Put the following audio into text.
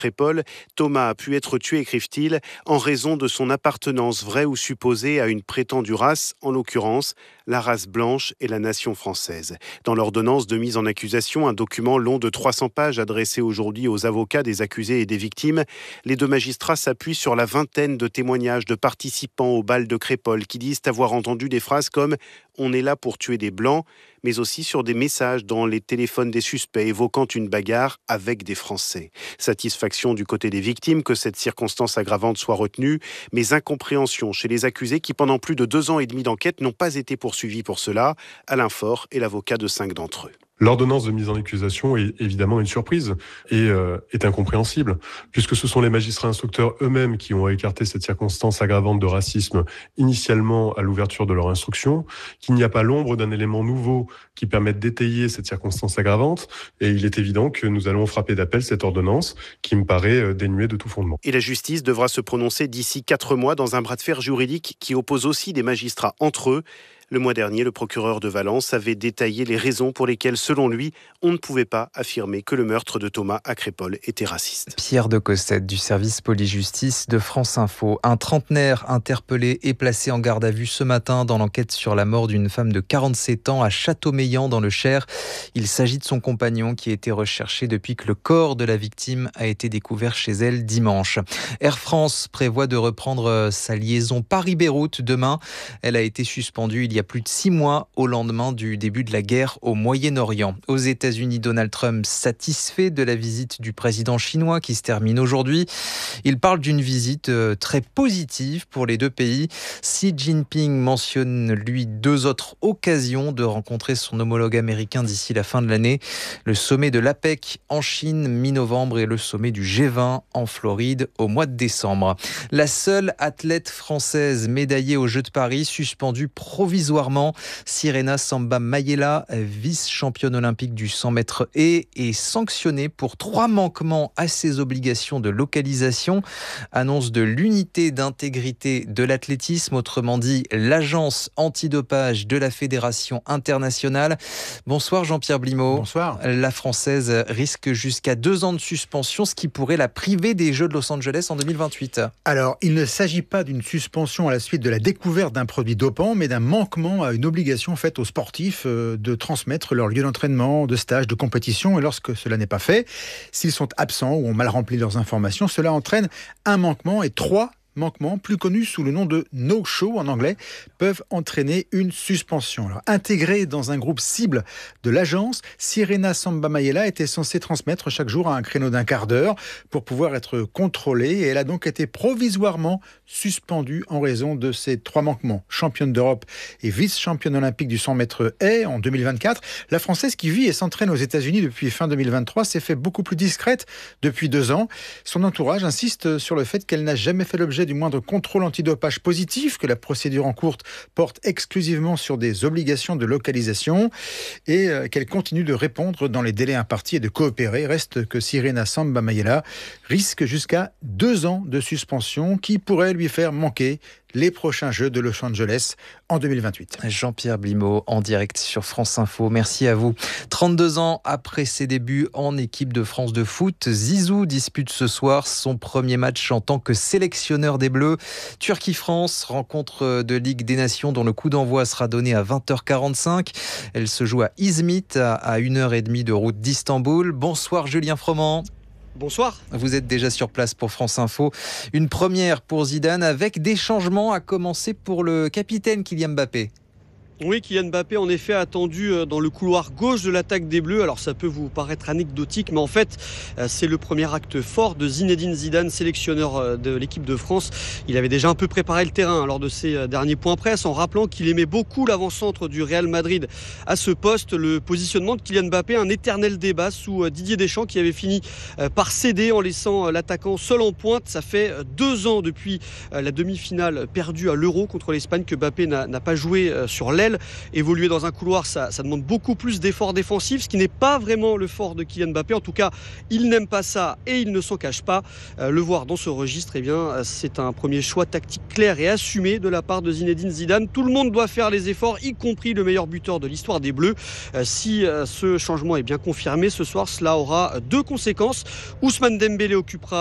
Crépol, Thomas a pu être tué, écrivent-ils, en raison de son appartenance vraie ou supposée à une prétendue race, en l'occurrence la race blanche et la nation française. Dans l'ordonnance de mise en accusation, un document long de 300 pages adressé aujourd'hui aux avocats des accusés et des victimes, les deux magistrats s'appuient sur la vingtaine de témoignages de participants au bal de Crépol qui disent avoir entendu des phrases comme « on est là pour tuer des blancs », mais aussi sur des messages dans les téléphones des suspects évoquant une bagarre avec des Français. Satisfaction du côté des victimes que cette circonstance aggravante soit retenue, mais incompréhension chez les accusés qui, pendant plus de 2 ans et demi d'enquête, n'ont pas été poursuivis pour cela. Alain Faure est l'avocat de 5 d'entre eux. L'ordonnance de mise en accusation est évidemment une surprise et est incompréhensible, puisque ce sont les magistrats instructeurs eux-mêmes qui ont écarté cette circonstance aggravante de racisme initialement à l'ouverture de leur instruction, qu'il n'y a pas l'ombre d'un élément nouveau qui permette d'étayer cette circonstance aggravante, et il est évident que nous allons frapper d'appel cette ordonnance qui me paraît dénuée de tout fondement. Et la justice devra se prononcer d'ici 4 mois dans un bras de fer juridique qui oppose aussi des magistrats entre eux. Le mois dernier, le procureur de Valence avait détaillé les raisons pour lesquelles, selon lui, on ne pouvait pas affirmer que le meurtre de Thomas à Crépol était raciste. Pierre de Cossette du service police-justice de France Info. Un trentenaire interpellé et placé en garde à vue ce matin dans l'enquête sur la mort d'une femme de 47 ans à Châteaumeillan dans le Cher. Il s'agit de son compagnon qui a été recherché depuis que le corps de la victime a été découvert chez elle dimanche. Air France prévoit de reprendre sa liaison Paris-Beyrouth demain. Elle a été suspendue il y a plus de 6 mois au lendemain du début de la guerre au Moyen-Orient. Aux États-Unis, Donald Trump satisfait de la visite du président chinois qui se termine aujourd'hui. Il parle d'une visite très positive pour les deux pays. Xi Jinping mentionne, lui, 2 autres occasions de rencontrer son homologue américain d'ici la fin de l'année. Le sommet de l'APEC en Chine, mi-novembre, et le sommet du G20 en Floride au mois de décembre. La seule athlète française médaillée aux Jeux de Paris, suspendue provisoirement, Sirena Samba Mayela, vice-championne olympique du 100 mètres haies, est sanctionnée pour 3 manquements à ses obligations de localisation. Annonce de l'unité d'intégrité de l'athlétisme, autrement dit l'agence antidopage de la Fédération internationale. Bonsoir Jean-Pierre Blimaud. Bonsoir. La Française risque jusqu'à 2 ans de suspension, ce qui pourrait la priver des Jeux de Los Angeles en 2028. Alors, il ne s'agit pas d'une suspension à la suite de la découverte d'un produit dopant, mais d'un manquement à une obligation faite aux sportifs de transmettre leur lieu d'entraînement, de stage, de compétition. Et lorsque cela n'est pas fait, s'ils sont absents ou ont mal rempli leurs informations, cela entraîne un manquement et 3 manquements, plus connus sous le nom de no-show en anglais, peuvent entraîner une suspension. Alors, intégrée dans un groupe cible de l'agence, Sirena Samba Mayela était censée transmettre chaque jour à un créneau d'1 quart d'heure pour pouvoir être contrôlée, et elle a donc été provisoirement suspendue en raison de ces 3 manquements. Championne d'Europe et vice-championne olympique du 100 mètres haies en 2024, la Française qui vit et s'entraîne aux États-Unis depuis fin 2023 s'est fait beaucoup plus discrète depuis 2 ans. Son entourage insiste sur le fait qu'elle n'a jamais fait l'objet du moindre contrôle antidopage positif, que la procédure en cours porte exclusivement sur des obligations de localisation et qu'elle continue de répondre dans les délais impartis et de coopérer. Reste que Sirena Samba Mayela risque jusqu'à 2 ans de suspension qui pourrait lui faire manquer les prochains Jeux de Los Angeles en 2028. Jean-Pierre Blimaud en direct sur France Info. Merci à vous. 32 ans après ses débuts en équipe de France de foot, Zizou dispute ce soir son premier match en tant que sélectionneur des Bleus. Turquie-France, rencontre de Ligue des Nations dont le coup d'envoi sera donné à 20h45. Elle se joue à Izmit, à 1h30 de route d'Istanbul. Bonsoir Julien Froment. Bonsoir. Vous êtes déjà sur place pour France Info. Une première pour Zidane avec des changements, à commencer pour le capitaine Kylian Mbappé. Oui, Kylian Mbappé en effet attendu dans le couloir gauche de l'attaque des Bleus. Alors ça peut vous paraître anecdotique, mais en fait c'est le premier acte fort de Zinedine Zidane, sélectionneur de l'équipe de France. Il avait déjà un peu préparé le terrain lors de ses derniers points presse, en rappelant qu'il aimait beaucoup l'avant-centre du Real Madrid à ce poste. Le positionnement de Kylian Mbappé, un éternel débat sous Didier Deschamps, qui avait fini par céder en laissant l'attaquant seul en pointe. Ça fait 2 ans depuis la demi-finale perdue à l'Euro contre l'Espagne que Mbappé n'a pas joué sur l'aile. rappelle, évoluer dans un couloir, ça demande beaucoup plus d'efforts défensifs, ce qui n'est pas vraiment le fort de Kylian Mbappé. En tout cas, il n'aime pas ça et il ne s'en cache pas. Le voir dans ce registre, c'est un premier choix tactique clair et assumé de la part de Zinedine Zidane. Tout le monde doit faire les efforts, y compris le meilleur buteur de l'histoire des Bleus. Si ce changement est bien confirmé ce soir, cela aura 2 conséquences. Ousmane Dembélé occupera